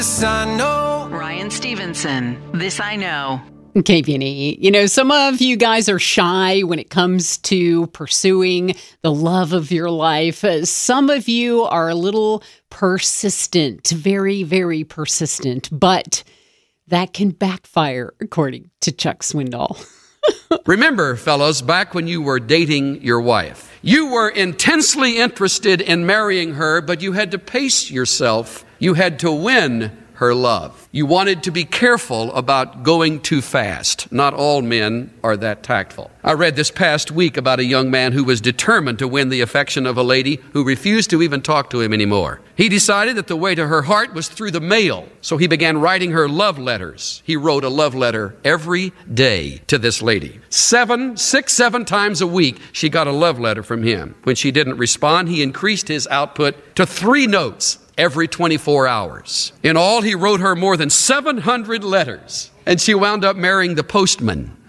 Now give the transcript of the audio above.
This I know. Ryan Stevenson, This I Know. KPNE. You know, some of you guys are shy when it comes to pursuing the love of your life. Some of you are a little persistent, very, very persistent, but that can backfire, according to Chuck Swindoll. Remember, fellows, back when you were dating your wife, you were intensely interested in marrying her, but you had to pace yourself. You had to win her love. You wanted to be careful about going too fast. Not all men are that tactful. I read this past week about a young man who was determined to win the affection of a lady who refused to even talk to him anymore. He decided that the way to her heart was through the mail, so he began writing her love letters. He wrote a love letter every day to this lady. 7 times a week, she got a love letter from him. When she didn't respond, he increased his output to 3 notes every 24 hours. In all, he wrote her more than 700 letters, and she wound up marrying the postman.